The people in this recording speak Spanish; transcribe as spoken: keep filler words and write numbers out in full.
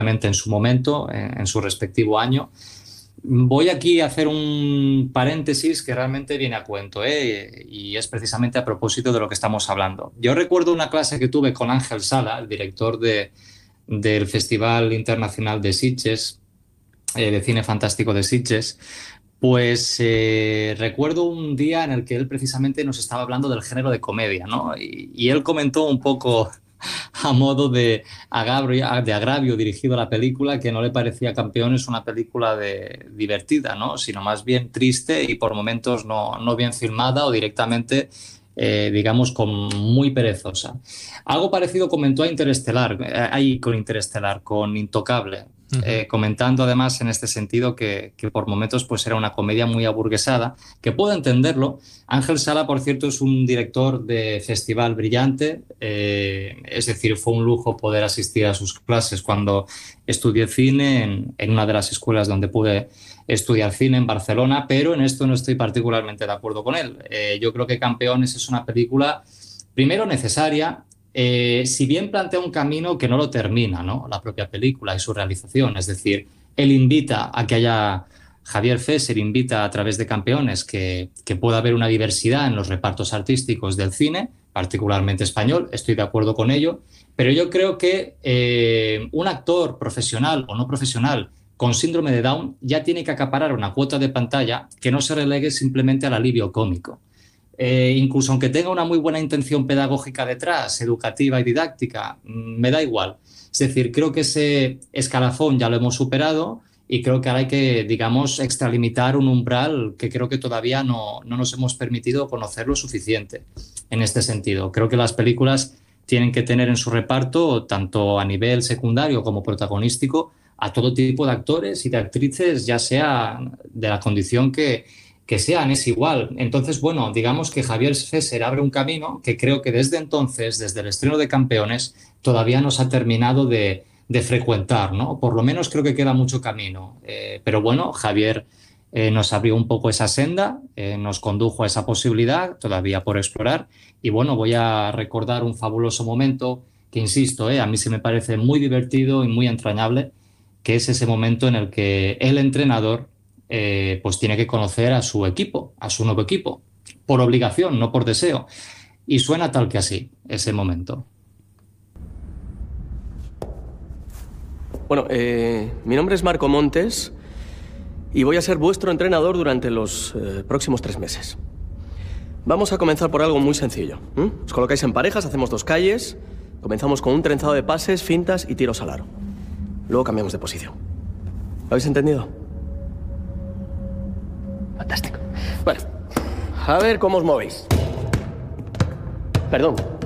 en su momento, en, en su respectivo año. Voy aquí a hacer un paréntesis que realmente viene a cuento, ¿eh? Y es precisamente a propósito de lo que estamos hablando. Yo recuerdo una clase que tuve con Ángel Sala, el director de, del Festival Internacional de Sitges, eh, de Cine Fantástico de Sitges. Pues eh, recuerdo un día en el que él precisamente nos estaba hablando del género de comedia, ¿no? Y, y él comentó un poco a modo de agravio, de agravio dirigido a la película, que no le parecía Campeones una película de, divertida, ¿no? Sino más bien triste y por momentos no, no bien filmada o directamente, eh, digamos, con muy perezosa. Algo parecido comentó a Interestelar, eh, ahí con Interestelar, con Intocable. Eh, comentando además en este sentido que, que por momentos pues era una comedia muy aburguesada, que puedo entenderlo. Ángel Sala, por cierto, es un director de festival brillante, eh, es decir, fue un lujo poder asistir a sus clases cuando estudié cine en, en una de las escuelas donde pude estudiar cine en Barcelona, pero en esto no estoy particularmente de acuerdo con él. Eh, yo creo que Campeones es una película, primero, necesaria. Eh, si bien plantea un camino que no lo termina, ¿no? La propia película y su realización, es decir, él invita a que haya, Javier Fesser invita a través de Campeones que, que pueda haber una diversidad en los repartos artísticos del cine, particularmente español, estoy de acuerdo con ello, pero yo creo que eh, un actor profesional o no profesional con síndrome de Down ya tiene que acaparar una cuota de pantalla que no se relegue simplemente al alivio cómico. Eh, incluso aunque tenga una muy buena intención pedagógica detrás, educativa y didáctica, me da igual. Es decir, creo que ese escalafón ya lo hemos superado y creo que ahora hay que, digamos, extralimitar un umbral que creo que todavía no, no nos hemos permitido conocer lo suficiente en este sentido. Creo que las películas tienen que tener en su reparto, tanto a nivel secundario como protagonístico, a todo tipo de actores y de actrices, ya sea de la condición que que sean, es igual. Entonces, bueno, digamos que Javier Fesser abre un camino que creo que desde entonces, desde el estreno de Campeones, todavía no se ha terminado de, de frecuentar, ¿no? Por lo menos creo que queda mucho camino. Eh, pero bueno, Javier eh, nos abrió un poco esa senda, eh, nos condujo a esa posibilidad, todavía por explorar. Y bueno, voy a recordar un fabuloso momento que, insisto, eh, a mí se me parece muy divertido y muy entrañable, que es ese momento en el que el entrenador Eh, pues tiene que conocer a su equipo, a su nuevo equipo, por obligación, no por deseo. Y suena tal que así, ese momento. Bueno, eh, mi nombre es Marco Montes y voy a ser vuestro entrenador durante los eh, próximos tres meses. Vamos a comenzar por algo muy sencillo. ¿Mm? Os colocáis en parejas, hacemos dos calles, comenzamos con un trenzado de pases, fintas y tiros al aro. Luego cambiamos de posición. ¿Lo habéis entendido? Fantástico. Bueno, a ver cómo os movéis. Perdón.